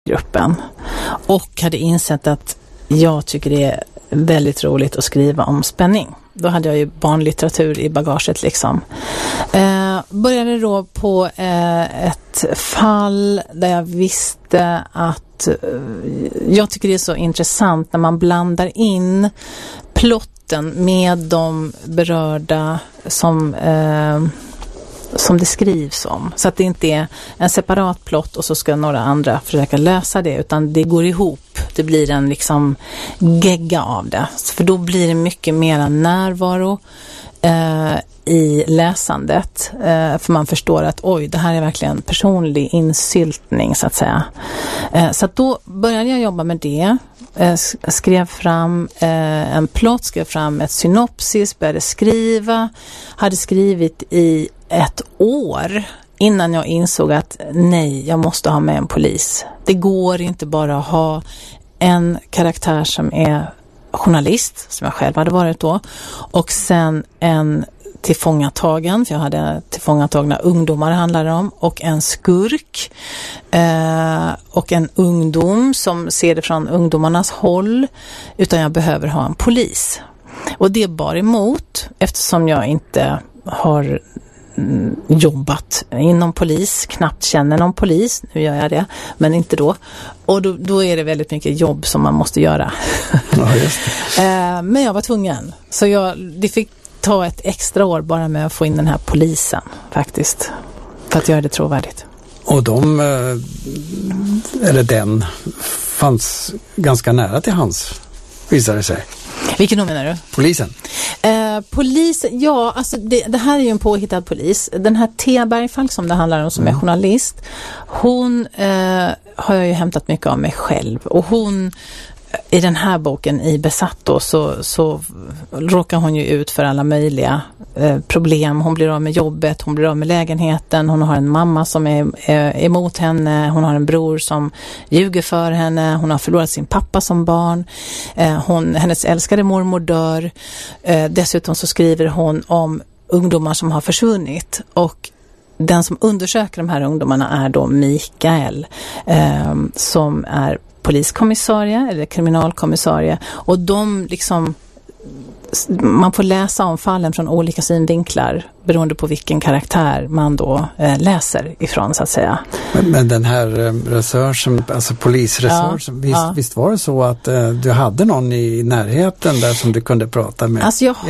gruppen och hade insett att jag tycker det är väldigt roligt att skriva om spänning. Då hade jag ju barnlitteratur i bagaget liksom. Började då på ett fall där jag visste att jag tycker det är så intressant när man blandar in plotten med de berörda som det skrivs om. Så att det inte är en separat plott och så ska några andra försöka lösa det, utan det går ihop. Det blir en liksom gegga av det. För då blir det mycket mera närvaro i läsandet. För man förstår att oj, det här är verkligen personlig insyltning så att säga. Så att då började jag jobba med det. Skrev fram en plott, skrev fram ett synopsis, började skriva. Hade skrivit i ett år innan jag insåg att nej, jag måste ha med en polis. Det går inte bara att ha en karaktär som är journalist, som jag själv hade varit då, och sen en tillfångatagen, för jag hade tillfångatagna ungdomar handlade om, och en skurk och en ungdom som ser det från ungdomarnas håll, utan jag behöver ha en polis. Och det bar emot, eftersom jag inte har jobbat inom polis, knappt känner någon polis, nu gör jag det, men inte då. Och då är det väldigt mycket jobb som man måste göra. Ja, just det. Men jag var tvungen. Så det fick ta ett extra år bara med att få in den här polisen faktiskt, för att göra det trovärdigt. Och den fanns ganska nära till hans, visade det sig. Vilken då menar du? Polisen. Polisen, ja, alltså det här är ju en påhittad polis. Den här Thea Bergfalk som det handlar om, som är journalist, hon har jag ju hämtat mycket av mig själv. Och hon, i den här boken I besatt då, så råkar hon ju ut för alla möjliga problem. Hon blir av med jobbet, hon blir av med lägenheten, hon har en mamma som är emot henne, hon har en bror som ljuger för henne, hon har förlorat sin pappa som barn, hennes älskade mormor dör, dessutom så skriver hon om ungdomar som har försvunnit, och den som undersöker de här ungdomarna är då Mikael, som är poliskommissarie eller kriminalkommissarie, och de liksom, man får läsa om fallen från olika synvinklar beroende på vilken karaktär man då läser ifrån så att säga. Men den här resursen, alltså polisresursen, visst var det så att du hade någon i närheten där som du kunde prata med? Alltså jag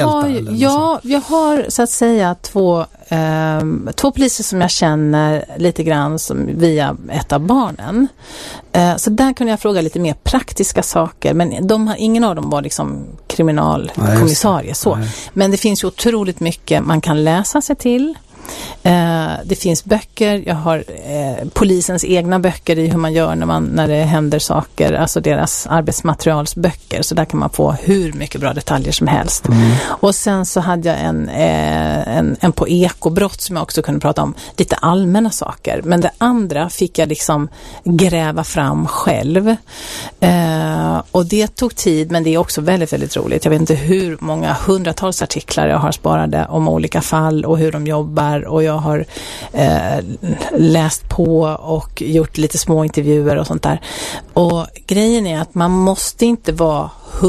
har så att säga två poliser som jag känner lite grann som via ett av barnen. Så där kunde jag fråga lite mer praktiska saker, men ingen av dem var liksom kriminalkommissarie. Men det finns ju otroligt mycket man kan läsa sig till. Det finns böcker, jag har polisens egna böcker i hur man gör när det händer saker, alltså deras arbetsmaterialsböcker, så där kan man få hur mycket bra detaljer som helst. Och sen så hade jag en på ekobrott som jag också kunde prata om, lite allmänna saker, men det andra fick jag liksom gräva fram själv, och det tog tid, men det är också väldigt, väldigt roligt. Jag vet inte hur många hundratals artiklar jag har sparade om olika fall och hur de jobbar, och jag har läst på och gjort lite små intervjuer och sånt där. Och grejen är att man måste inte vara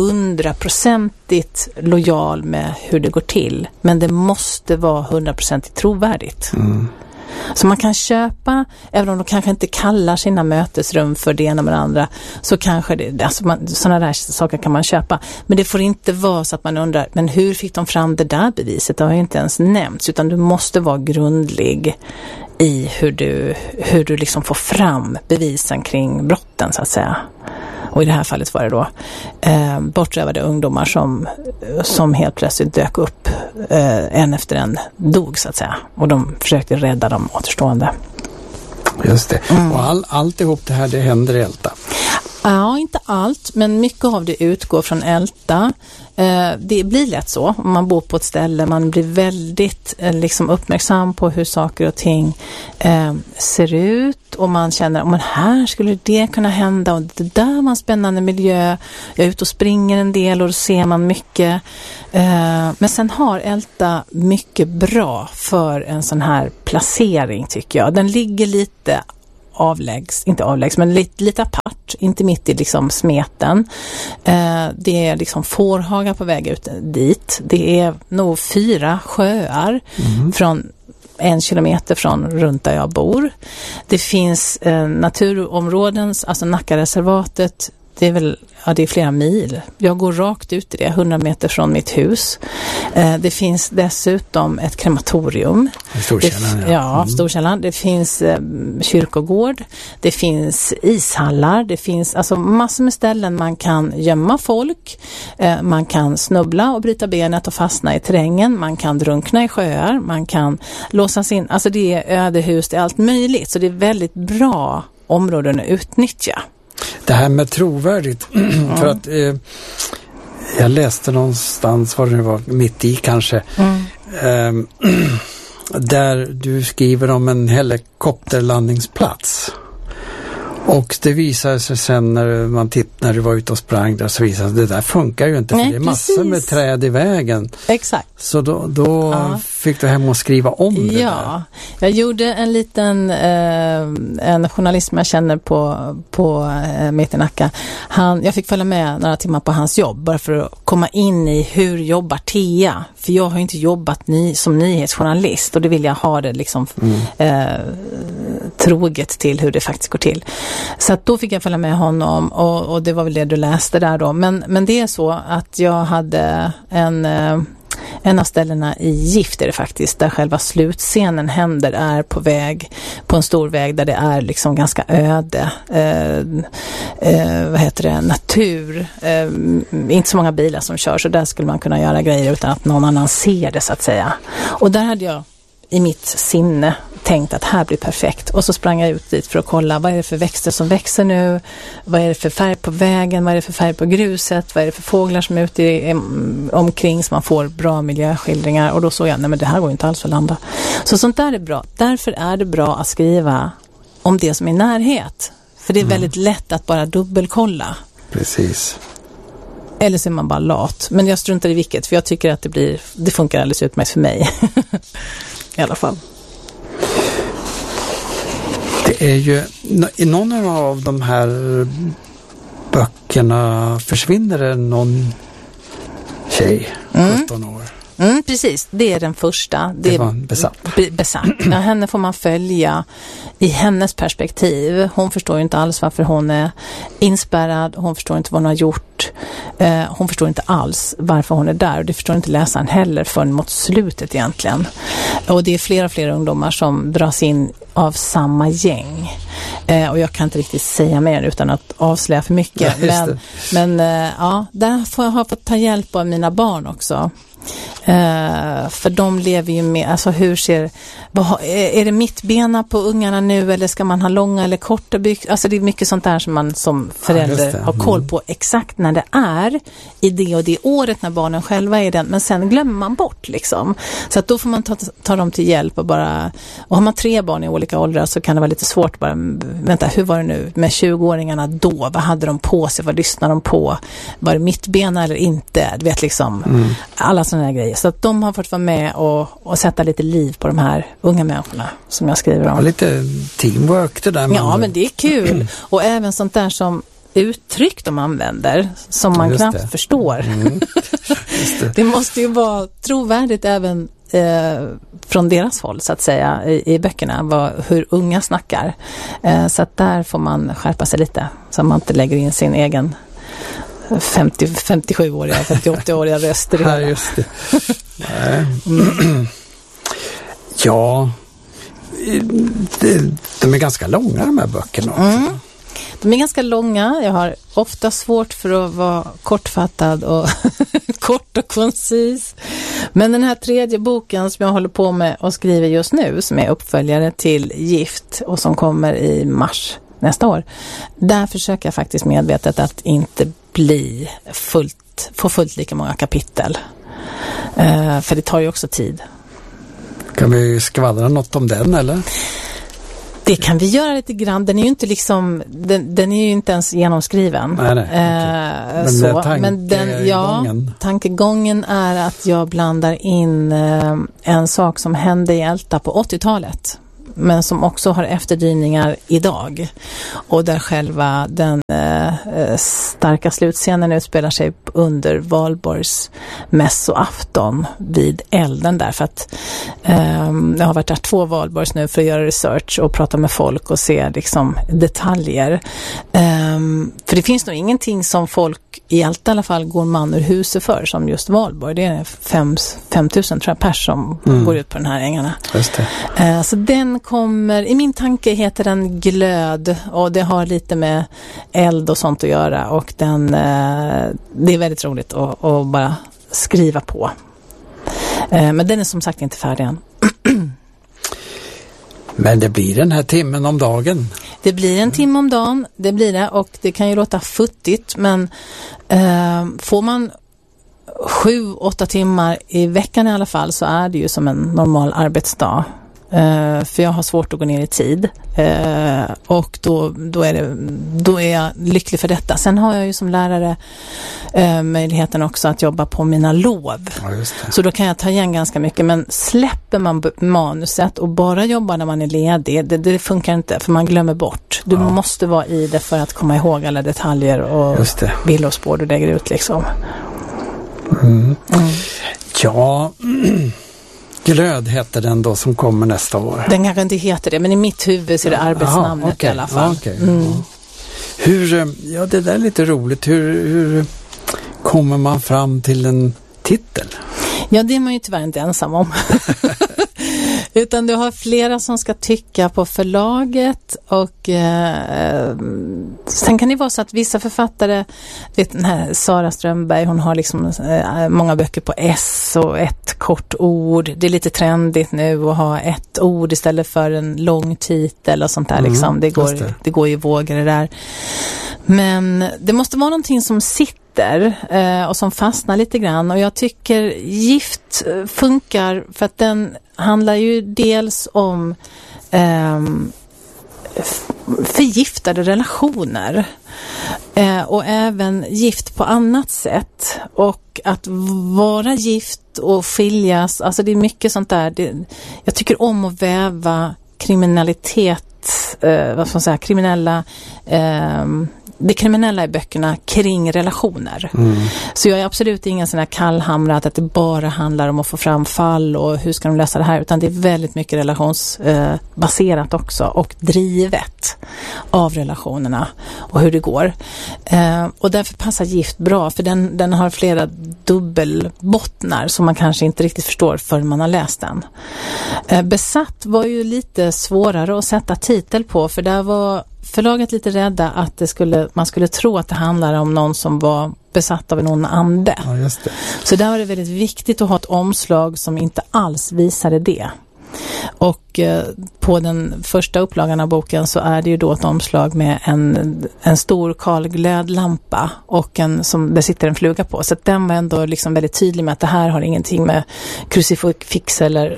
100% lojal med hur det går till, men det måste vara 100% trovärdigt. Så man kan köpa, även om de kanske inte kallar sina mötesrum för det ena med det andra, så kanske det, alltså sådana där saker kan man köpa. Men det får inte vara så att man undrar, men hur fick de fram det där beviset? Det har ju inte ens nämnts, utan du måste vara grundlig i hur du liksom får fram bevisen kring brotten så att säga. Och i det här fallet var det då bortrövade ungdomar som helt plötsligt dök upp, en efter en dog så att säga. Och de försökte rädda de återstående. Just det. Och alltihop det här, det händer i Älta? Ja, inte allt, men mycket av det utgår från Älta. Det blir lätt så. Om man bor på ett ställe, man blir väldigt liksom uppmärksam på hur saker och ting ser ut, och man känner, men här skulle det kunna hända, och det där var en spännande miljö. Jag är ute och springer en del och då ser man mycket. Men sen har Älta mycket bra för en sån här placering tycker jag. Den ligger lite inte avläggs, men lite apart, inte mitt i liksom smeten. Det är liksom fårhagar på väg ut dit. Det är nog 4 sjöar från 1 kilometer från runt där jag bor. Det finns naturområden, alltså Nackareservatet. Det är flera mil. Jag går rakt ut i det, 100 meter från mitt hus. Det finns dessutom ett krematorium. Storkällan, Storkällan. Det finns kyrkogård. Det finns ishallar. Det finns alltså massor med ställen man kan gömma folk. Man kan snubbla och bryta benet och fastna i terrängen. Man kan drunkna i sjöar. Man kan låsas in. Alltså det är ödehus, det är allt möjligt. Så det är väldigt bra områden att utnyttja. Det här med trovärdigt, för att jag läste någonstans, vad det var, mitt i kanske, där du skriver om en helikopterlandningsplats. Och det visade sig sen när du var ute och sprang där, så visade det där funkar ju inte. Nej, för det är massor med träd i vägen. Exakt. Så då fick du hem och skriva om det där. Jag gjorde en liten en journalist som jag känner på mitt i Nacka. Jag fick följa med några timmar på hans jobb bara för att komma in i hur jobbar Thea. För jag har inte jobbat som nyhetsjournalist och det vill jag ha det liksom troget till hur det faktiskt går till. Så att då fick jag följa med honom och det var väl det du läste där då. Men det är så att jag hade en av ställena i Gift är det faktiskt, där själva slutscenen händer, är på en stor väg där det är liksom ganska öde natur, inte så många bilar som kör, så där skulle man kunna göra grejer utan att någon annan ser det så att säga. Och där hade jag i mitt sinne tänkt att här blir perfekt. Och så sprang jag ut dit för att kolla, vad är det för växter som växer nu? Vad är det för färg på vägen? Vad är det för färg på gruset? Vad är det för fåglar som är ute omkring, så man får bra miljöskildringar? Och då såg jag, nej men det här går inte alls att landa. Så sånt där är bra. Därför är det bra att skriva om det som är närhet. För det är väldigt lätt att bara dubbelkolla. Precis. Eller så är man bara lat. Men jag struntar i vilket, för jag tycker att det funkar alldeles utmärkt för mig. I alla fall. Det är ju, i någon av de här böckerna försvinner det någon tjej, 17 år. Precis, det är den första. Det var besatt. Ja, henne får man följa i hennes perspektiv. Hon förstår ju inte alls varför hon är inspärrad. Hon förstår inte vad hon har gjort. Hon förstår inte alls varför hon är där. Och det förstår inte läsaren heller förrän mot slutet egentligen. Och det är fler och fler ungdomar som dras in av samma gäng. Och jag kan inte riktigt säga mer utan att avslöja för mycket. Men där har jag fått ta hjälp av mina barn också. För de lever ju med, alltså är det mittbena på ungarna nu, eller ska man ha långa eller korta byxor? Alltså det är mycket sånt där som man som förälder har koll på exakt när det är i det och det året när barnen själva är den, men sen glömmer man bort liksom. Så att då får man ta dem till hjälp och har man 3 barn i olika åldrar så kan det vara lite svårt bara, vänta, hur var det nu med 20-åringarna då? Vad hade de på sig? Vad lyssnade de på? Var det mittbena eller inte? Du vet liksom, alla sådana här grejer. Så att de har fått vara med och sätta lite liv på de här unga människorna som jag skriver om. Ja, lite teamwork det där. Ja, men det är kul. Och även sånt där som uttryck de använder som man knappt förstår. Det måste ju vara trovärdigt även från deras håll så att säga i böckerna, hur unga snackar. Så att där får man skärpa sig lite så man inte lägger in sin egen 57-åriga, 58-åriga röster i det. Just det. Ja, de är ganska långa de här böckerna också. De är ganska långa. Jag har ofta svårt för att vara kortfattad och kort och koncis. Men den här 3:e boken som jag håller på med och skriver just nu, som är uppföljare till Gift och som kommer i mars nästa år, där försöker jag faktiskt medvetet att inte få fullt lika många kapitel. För det tar ju också tid. Kan vi skvallra något om den eller? Det kan vi göra lite grann. Den är ju inte liksom, den är ju inte ens genomskriven. Nej. Men tankegången är att jag blandar in en sak som hände i Älta på 80-talet. men som också har efterdrivningar idag. Och där själva den starka slutscenen utspelar sig under Valborgs mässoafton vid elden där. För att jag har varit där 2 Valborgs nu för att göra research och prata med folk och se liksom detaljer. För det finns nog ingenting som folk i alla fall går man ur huset för som just Valborg. Det är 5 000 tror jag pers som går ut på den här ängarna. Just det. Så den kommer, i min tanke heter den Glöd och det har lite med eld och sånt att göra och det är väldigt roligt att bara skriva på. Men den är som sagt inte färdig än. Men det blir den här timmen om dagen. Det blir en timme om dagen, det blir det, och det kan ju låta futtigt, men får man 7-8 timmar i veckan i alla fall så är det ju som en normal arbetsdag. För jag har svårt att gå ner i tid och då är jag lycklig för detta. Sen har jag ju som lärare möjligheten också att jobba på mina lov. Ja, just det. Så då kan jag ta igen ganska mycket, men släpper man manuset och bara jobbar när man är ledig, det funkar inte för man glömmer bort. Du måste vara i det för att komma ihåg alla detaljer och villorspår du lägger ut liksom. Ja, Glöd heter den då som kommer nästa år. Den kanske inte heter det, men i mitt huvud så är det arbetsnamnet i alla fall. Hur, det där är lite roligt. Hur kommer man fram till en titel? Ja, det är man ju tyvärr inte ensam om. Utan du har flera som ska tycka på förlaget och sen kan det vara så att vissa författare, den här Sara Strömberg, hon har liksom många böcker på S och ett kort ord. Det är lite trendigt nu att ha ett ord istället för en lång titel och sånt där liksom. Det går ju vågor det där. Men det måste vara någonting som sitter och som fastnar lite grann, och jag tycker Gift funkar för att den handlar ju dels om förgiftade relationer och även gift på annat sätt, och att vara gift och skiljas, alltså det är mycket sånt där. Jag tycker om att väva kriminalitet, det kriminella i böckerna kring relationer. Så jag är absolut ingen sån här kallhamrad att det bara handlar om att få fram fall och hur ska de lösa det här, utan det är väldigt mycket relationsbaserat också och drivet av relationerna och hur det går. Och därför passar Gift bra, för den har flera dubbelbottnar som man kanske inte riktigt förstår förrän man har läst den. Besatt var ju lite svårare att sätta titel på, för där var förlaget lite rädda att man skulle tro att det handlar om någon som var besatt av en ond ande. Ja, just det. Så där var det väldigt viktigt att ha ett omslag som inte alls visade det. Och på den första upplagan av boken så är det ju då ett omslag med en stor kal glödlampa och det sitter en fluga på. Så att den var ändå liksom väldigt tydlig med att det här har ingenting med krucifix eller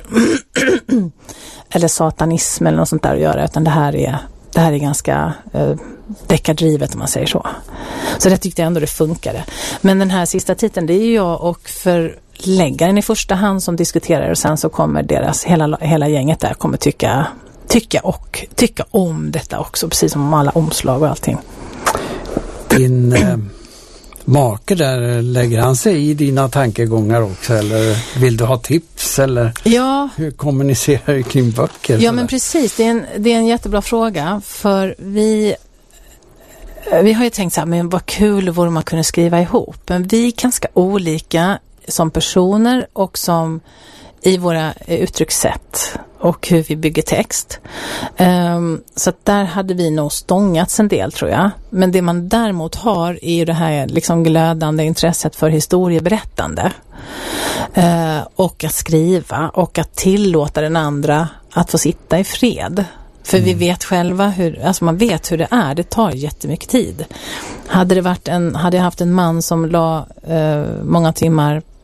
satanism eller något sånt där att göra, utan det här är ganska deckardrivet om man säger så. Så det tyckte jag ändå det funkade. Men den här sista titeln, det är ju jag och förläggaren i första hand som diskuterar, och sen så kommer hela gänget där kommer tycka om detta också, precis som om alla omslag och allting. Din make där, lägger han sig i dina tankegångar också, eller vill du ha tips, eller hur kommunicerar du kring böcker? Ja, men precis, det är en jättebra fråga, för vi har ju tänkt så här, men vad kul vore man kunde skriva ihop, men vi är ganska olika som personer och som i våra uttryckssätt och hur vi bygger text. Så att där hade vi nog stångats en del, tror jag. Men det man däremot har är ju det här liksom glödande intresset för historieberättande. Och att skriva och att tillåta den andra att få sitta i fred. För vi vet själva man vet hur det är. Det tar jättemycket tid. Hade jag haft en man som la många timmar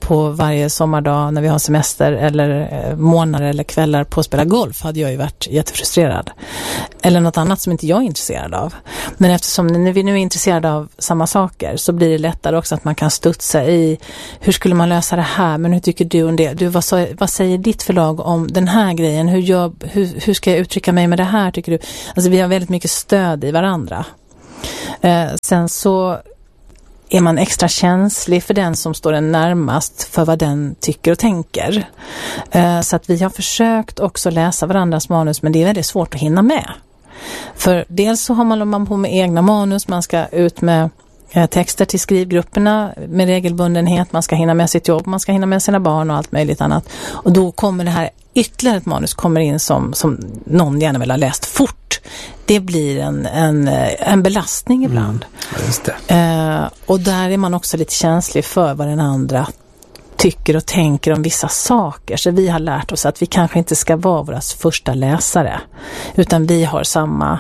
på varje sommardag när vi har semester eller månader eller kvällar på att spela golf hade jag ju varit jättefrustrerad. Eller något annat som inte jag är intresserad av. Men eftersom när vi nu är intresserade av samma saker så blir det lättare också att man kan studsa i hur skulle man lösa det här, men hur tycker du om det? Du, vad säger ditt förlag om den här grejen? Hur ska jag uttrycka mig med det här, tycker du? Alltså vi har väldigt mycket stöd i varandra. Sen så är man extra känslig för den som står en närmast för vad den tycker och tänker. Så att vi har försökt också läsa varandras manus, men det är väldigt svårt att hinna med. För dels så har man på med egna manus, man ska ut med texter till skrivgrupperna med regelbundenhet, man ska hinna med sitt jobb, man ska hinna med sina barn och allt möjligt annat. Och då kommer det här ytterligare ett manus kommer in som någon gärna vill ha läst fort. Det blir en belastning ibland. Just det. Och där är man också lite känslig för vad den andra tycker och tänker om vissa saker. Så vi har lärt oss att vi kanske inte ska vara våra första läsare, utan vi har samma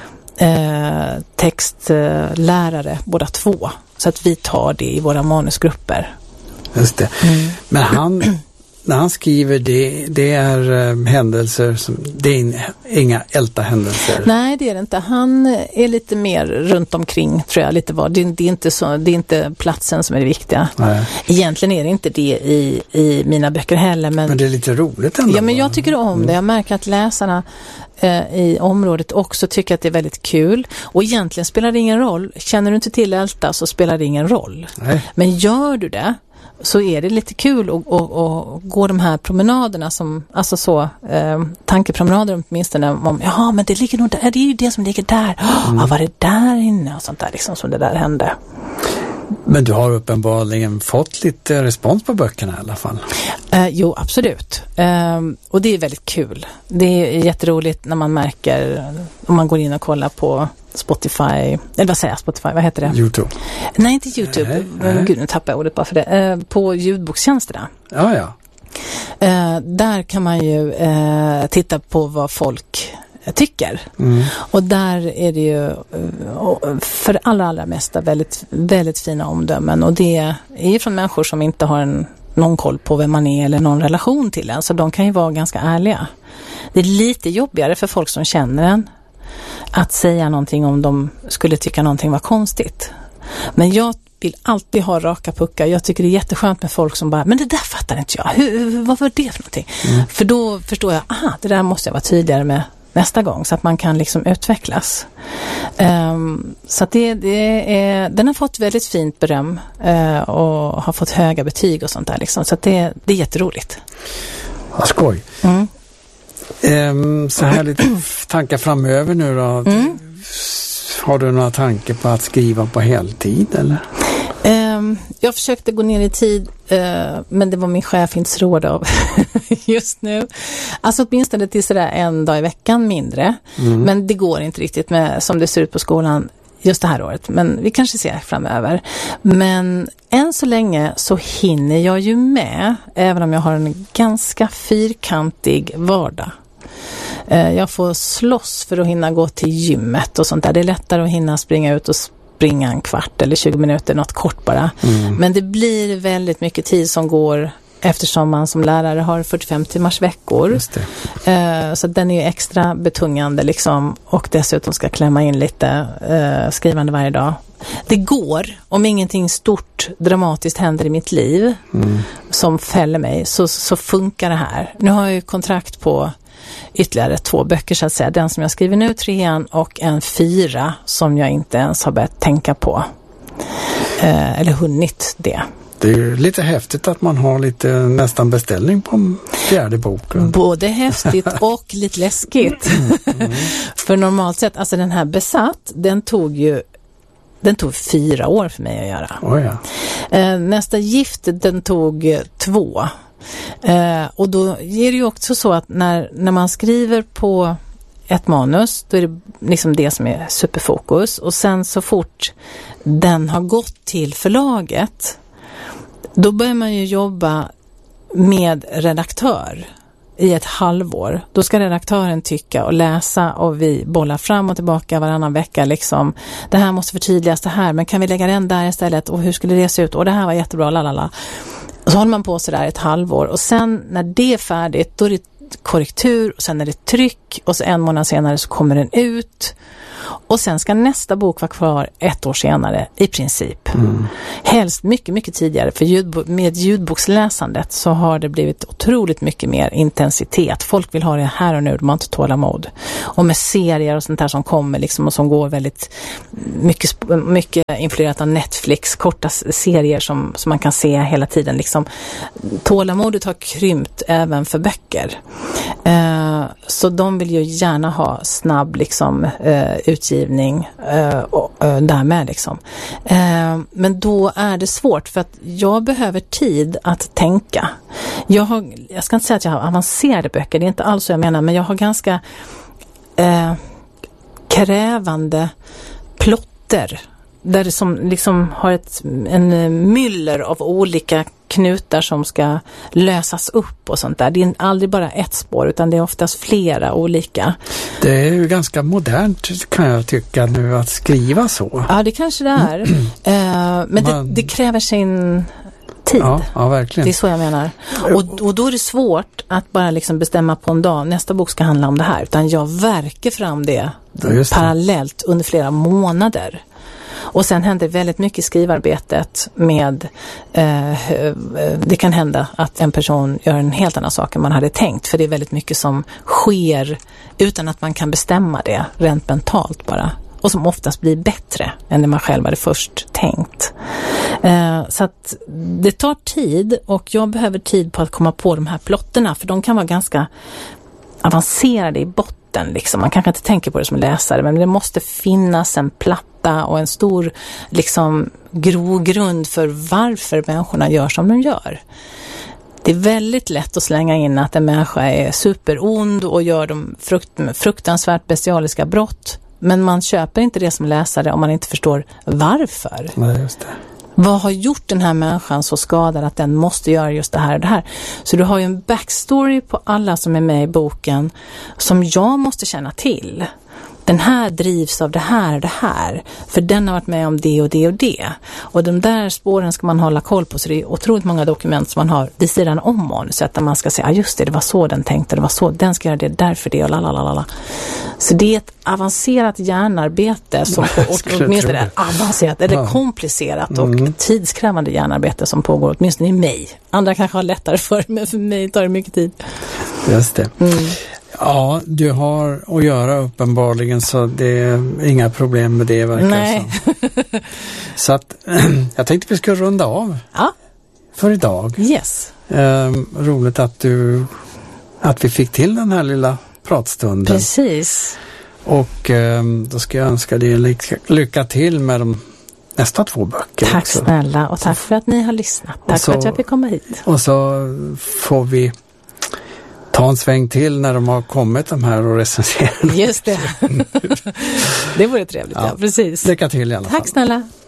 textlärare båda två. Så att vi tar det i våra manusgrupper. Just det. Men när han skriver det är händelser det är inga älta-händelser. Nej, det är det inte. Han är lite mer runt omkring, tror jag, lite var. Det är inte platsen som är det viktiga. Nej. Egentligen är det inte det i mina böcker heller. Men det är lite roligt ändå. Ja, men jag tycker om det. Jag märker att läsarna i området också tycker att det är väldigt kul. Och egentligen spelar det ingen roll. Känner du inte till älta så spelar det ingen roll. Nej. Men gör du det så är det lite kul att gå de här promenaderna tankepromenader åtminstone om, ja men det ligger nog där, det är ju det som ligger där. Ja, var det där inne och sånt där liksom som det där hände. Men du har uppenbarligen fått lite respons på böckerna i alla fall. Jo, absolut. Och det är väldigt kul. Det är jätteroligt när man märker, om man går in och kollar på Spotify, eller vad säger jag, Spotify, vad heter det? YouTube. Nej, inte YouTube. Gud, nu tappar jag ordet bara för det. På ljudbokstjänsterna. Ja. Där kan man ju titta på vad folk tycker. Och där är det ju för allra mesta väldigt, väldigt fina omdömen. Och det är ju från människor som inte har någon koll på vem man är eller någon relation till en. Så de kan ju vara ganska ärliga. Det är lite jobbigare för folk som känner en att säga någonting om de skulle tycka någonting var konstigt. Men jag vill alltid ha raka puckar. Jag tycker det är jätteskönt med folk som bara, men det där fattar inte jag. Vad var det för någonting? För då förstår jag, det där måste jag vara tydligare med nästa gång så att man kan liksom utvecklas. Så att den har fått väldigt fint beröm och har fått höga betyg och sånt där liksom. Så att det är jätteroligt. Ja, skoj. Så här lite tankar framöver nu då. Har du några tankar på att skriva på heltid eller? Jag försökte gå ner i tid men det var min chef inte så råd av just nu. Alltså åtminstone till sådär en dag i veckan mindre. Men det går inte riktigt med som det ser ut på skolan just det här året. Men vi kanske ser framöver. Men än så länge så hinner jag ju med, även om jag har en ganska fyrkantig vardag. Jag får slåss för att hinna gå till gymmet och sånt där. Det är lättare att hinna springa ut och springa en kvart eller 20 minuter, något kort bara. Men det blir väldigt mycket tid som går eftersom man som lärare har 45 timmars veckor. Just det. Så den är ju extra betungande liksom, och dessutom ska klämma in lite skrivande varje dag. Det går, om ingenting stort dramatiskt händer i mitt liv som fäller mig, så funkar det här. Nu har jag ju kontrakt på ytterligare 2 böcker så att säga. Den som jag skriver nu, 3 och en 4 som jag inte ens har börjat tänka på. Eller hunnit det. Det är ju lite häftigt att man har lite nästan beställning på 4:e boken. Både häftigt och lite läskigt. För normalt sett, alltså den här Besatt, den tog 4 år för mig att göra. Oh ja. Nästa Gift, den tog 2. Och då är det ju också så att när man skriver på ett manus, då är det liksom det som är superfokus. Och sen så fort den har gått till förlaget, då börjar man ju jobba med redaktör i ett halvår. Då ska redaktören tycka och läsa och vi bollar fram och tillbaka varannan vecka liksom. Det här måste förtydligas det här, men kan vi lägga den där istället och hur skulle det se ut? Och det här var jättebra, lalala. Så håller man på så där ett halvår och sen när det är färdigt då är det korrektur och sen är det tryck och så 1 månad senare så kommer den ut och sen ska nästa bok vara kvar 1 år senare i princip. Helst mycket, mycket tidigare, för med ljudboksläsandet så har det blivit otroligt mycket mer intensitet. Folk vill ha det här och nu, de har inte tålamod. Och med serier och sånt där som kommer liksom och som går väldigt mycket influerat av Netflix, korta serier som man kan se hela tiden liksom. Tålamodet har krympt även för böcker. Så de vill ju gärna ha snabb liksom utgivning därmed liksom. Men då är det svårt för att jag behöver tid att tänka. Jag ska inte säga att jag har avancerade böcker, det är inte alls så jag menar, men jag har ganska krävande plotter där det som liksom har en myller av olika knutar som ska lösas upp och sånt där. Det är aldrig bara ett spår utan det är oftast flera olika. Det är ju ganska modernt kan jag tycka nu att skriva så. Ja, det kanske det är. Men det kräver sin tid. Ja, verkligen. Det är så jag menar. Och då är det svårt att bara liksom bestämma på en dag, nästa bok ska handla om det här. Utan jag verkar fram det parallellt under flera månader. Och sen händer väldigt mycket i skrivarbetet med, det kan hända att en person gör en helt annan sak än man hade tänkt. För det är väldigt mycket som sker utan att man kan bestämma det rent mentalt bara. Och som oftast blir bättre än det man själv hade först tänkt. Så att det tar tid och jag behöver tid på att komma på de här plotterna. För de kan vara ganska avancerade i botten. Liksom. Man kanske inte tänker på det som läsare, men det måste finnas en platta och en stor liksom, grogrund för varför människorna gör som de gör. Det är väldigt lätt att slänga in att en människa är superond och gör de fruktansvärt bestialiska brott. Men man köper inte det som läsare om man inte förstår varför. Nej, just det. Vad har gjort den här människan så skadad att den måste göra just det här och det här? Så du har ju en backstory på alla som är med i boken som jag måste känna till. Den här drivs av det här och det här. För den har varit med om det och det och det. Och de där spåren ska man hålla koll på. Så det är otroligt många dokument som man har vid sidan om manuset. Där man ska säga, just det var så den tänkte. Det var så, den ska göra det, därför det och lalalala. Så det är ett avancerat hjärnarbete. Som åtminstone är avancerat. Eller komplicerat och tidskrävande hjärnarbete som pågår. Åtminstone i mig. Andra kanske har lättare för, men för mig tar det mycket tid. Just det. Ja, du har att göra uppenbarligen så det är inga problem med det verkar. Nej. Så att jag tänkte vi skulle runda av för idag. Yes. Roligt att vi fick till den här lilla pratstunden. Precis. Och då ska jag önska dig lycka till med de nästa 2 böcker. Tack också. Snälla och tack för att ni har lyssnat. Tack för att jag fick komma hit. Och så får vi ta en sväng till när de har kommit de här och recenserat. Just det. Det vore trevligt, ja precis. Lycka till i alla fall. Tack snälla.